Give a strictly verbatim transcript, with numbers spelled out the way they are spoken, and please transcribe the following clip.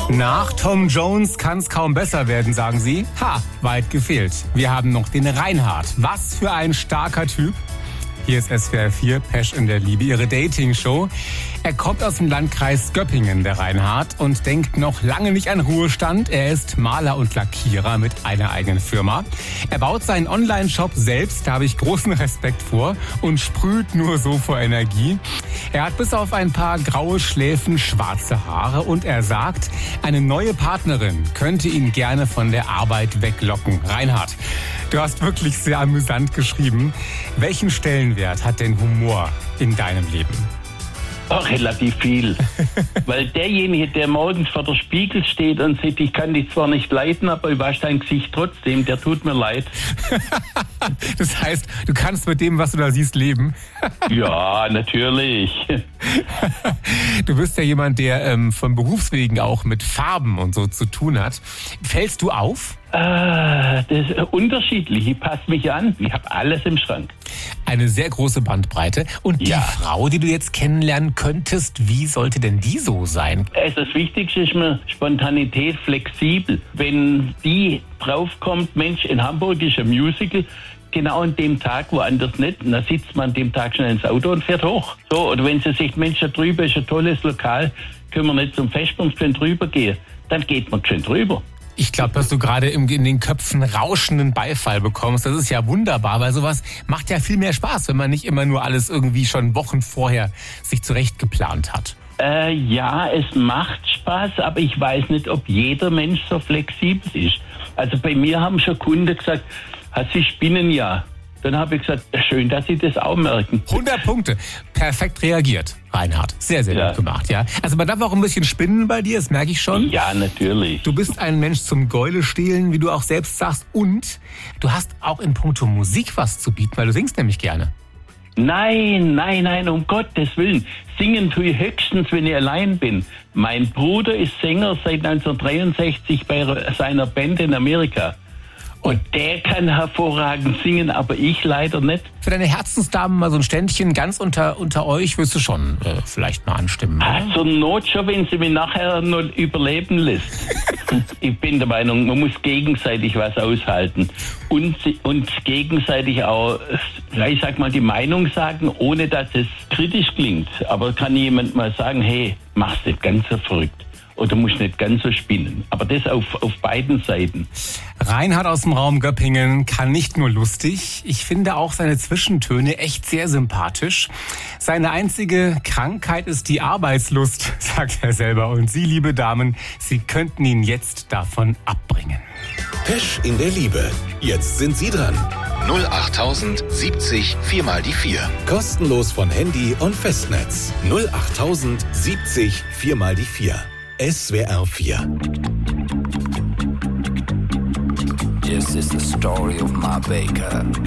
Nach Tom Jones kann es kaum besser werden, sagen Sie. Ha, weit gefehlt. Wir haben noch den Reinhard. Was für ein starker Typ. Hier ist S W R vier, Pesch in der Liebe, Ihre Dating-Show. Er kommt aus dem Landkreis Göppingen, der Reinhard, und denkt noch lange nicht an Ruhestand. Er ist Maler und Lackierer mit einer eigenen Firma. Er baut seinen Online-Shop selbst, da habe ich großen Respekt vor, und sprüht nur so vor Energie. Er hat bis auf ein paar graue Schläfen schwarze Haare und er sagt, eine neue Partnerin könnte ihn gerne von der Arbeit weglocken. Reinhard, du hast wirklich sehr amüsant geschrieben. Welchen Stellenwert hat denn Humor in deinem Leben? Oh, relativ viel. Weil derjenige, der morgens vor der Spiegel steht und sagt, ich kann dich zwar nicht leiden, aber ich wasche dein Gesicht trotzdem, der tut mir leid. Das heißt, du kannst mit dem, was du da siehst, leben? Ja, natürlich. Du bist ja jemand, der ähm, von Berufswegen auch mit Farben und so zu tun hat. Fällst du auf? Ah, das ist unterschiedlich. Ich passe mich an. Ich habe alles im Schrank. Eine sehr große Bandbreite. Und die Ja. Frau, die du jetzt kennenlernen könntest, wie sollte denn die so sein? Also das Wichtigste ist mir Spontanität, flexibel. Wenn die draufkommt, Mensch, in Hamburg ist ein Musical, genau an dem Tag, woanders nicht, und dann sitzt man an dem Tag schnell ins Auto und fährt hoch. So, oder wenn sie sagt, Mensch, da drüber ist ein tolles Lokal, können wir nicht zum Festpunkt schön drüber gehen, dann geht man schön drüber. Ich glaube, dass du gerade im, in den Köpfen rauschenden Beifall bekommst. Das ist ja wunderbar, weil sowas macht ja viel mehr Spaß, wenn man nicht immer nur alles irgendwie schon Wochen vorher sich zurecht geplant hat. Äh, ja, es macht Spaß, aber ich weiß nicht, ob jeder Mensch so flexibel ist. Also bei mir haben schon Kunden gesagt, ah, Sie spinnen ja. Dann habe ich gesagt, schön, dass Sie das auch merken. hundert Punkte. Perfekt reagiert, Reinhard. Sehr, sehr Ja. gut gemacht, ja. Also man darf auch ein bisschen spinnen bei dir, das merke ich schon. Ja, natürlich. Du bist ein Mensch zum Gäule stehlen, wie du auch selbst sagst. Und du hast auch in puncto Musik was zu bieten, weil du singst nämlich gerne. Nein, nein, nein, um Gottes Willen. Singen tue ich höchstens, wenn ich allein bin. Mein Bruder ist Sänger seit neunzehnhundertdreiundsechzig bei seiner Band in Amerika. Und der kann hervorragend singen, aber ich leider nicht. Für deine Herzensdamen mal so ein Ständchen ganz unter, unter euch wirst du schon äh, vielleicht mal anstimmen. Ah, Oder? zur Not schon, wenn sie mich nachher noch überleben lässt. Ich bin der Meinung, man muss gegenseitig was aushalten. Und, und gegenseitig auch, ja, ich sag mal, die Meinung sagen, ohne dass es kritisch klingt. Aber kann jemand mal sagen, hey, mach's nicht ganz so verrückt. Oder musst nicht ganz so spinnen. Aber das auf, auf beiden Seiten. Reinhard aus dem Raum Göppingen kann nicht nur lustig, ich finde auch seine Zwischentöne echt sehr sympathisch. Seine einzige Krankheit ist die Arbeitslust, sagt er selber. Und Sie, liebe Damen, Sie könnten ihn jetzt davon abbringen. Pesch in der Liebe. Jetzt sind Sie dran. null acht siebzig viermal die vier. Kostenlos von Handy und Festnetz. null acht siebzig viermal die vier. S W R vier. This is the story of my baker.